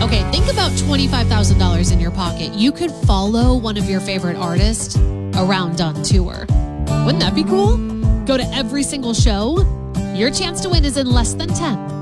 Okay, think about $25,000 in your pocket. You could follow one of your favorite artists around on tour. Wouldn't that be cool? Go to every single show. Your chance to win is in less than 10.